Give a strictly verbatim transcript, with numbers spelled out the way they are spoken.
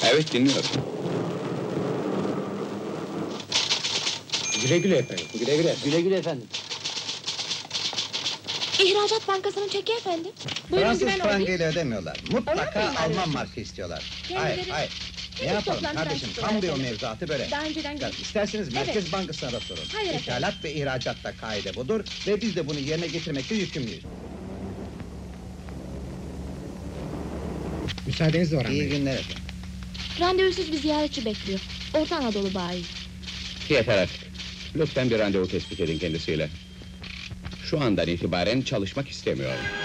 Evet, dinliyorum. Güle güle efendim. Güle güle. Güle güle efendim. İhracat Bankası'nın çeki efendim. Buyurun Fransız güven olayım. frangıyla ödemiyorlar. Mutlaka Öyle mi? Alman markı istiyorlar. Hayır, Kendileri- hayır. Ne Henüz yapalım toplantı kardeşim, açtılar tam bir o efendim. mevzuatı böyle. Daha önceden Ya, görüştük. İsterseniz Evet. Merkez Bankası'na da sorun. Hayır efendim. İthalat ve ihracatta kaide budur ve biz de bunu yerine getirmekle yükümlüyüz. Müsaadenizle Orhan İyi Bey. günler efendim. Randevusuz bir ziyaretçi bekliyor. Orta Anadolu bayi. Yeter artık. Lütfen bir randevu tespit edin kendisiyle. Şu andan itibaren çalışmak istemiyorum.